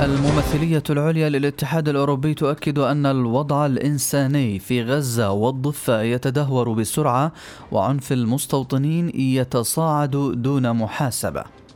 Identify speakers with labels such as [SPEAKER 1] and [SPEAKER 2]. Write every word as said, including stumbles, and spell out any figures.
[SPEAKER 1] الممثلية العليا للاتحاد الأوروبي تؤكد أن الوضع الإنساني في غزة والضفة يتدهور بسرعة، وعنف المستوطنين يتصاعد دون محاسبة.